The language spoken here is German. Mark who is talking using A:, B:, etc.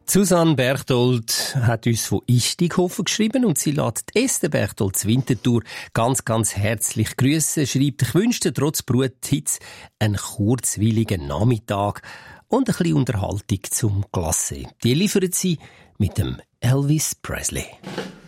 A: Susanne Berchtold hat uns von Istighofen geschrieben und sie lässt Esther Berchtold Winterthur ganz, ganz herzlich grüßen. Schreibt, ich wünschte trotz Bruthitze einen kurzweiligen Nachmittag und ein bisschen Unterhaltung zum Glacé. Die liefert sie mit dem Elvis Presley.